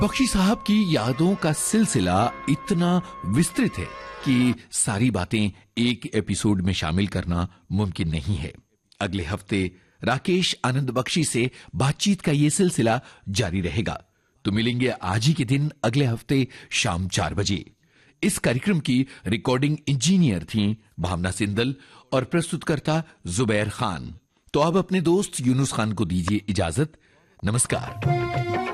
बख्शी साहब की यादों का सिलसिला इतना विस्तृत है कि सारी बातें एक एपिसोड में शामिल करना मुमकिन नहीं है। अगले हफ्ते राकेश आनंद बख्शी से बातचीत का यह सिलसिला जारी रहेगा। तो मिलेंगे आज ही के दिन अगले हफ्ते शाम 4 बजे। इस कार्यक्रम की रिकॉर्डिंग इंजीनियर थी भावना सिंदल और प्रस्तुतकर्ता जुबैर खान। तो अब अपने दोस्त यूनुस खान को दीजिए इजाजत। नमस्कार।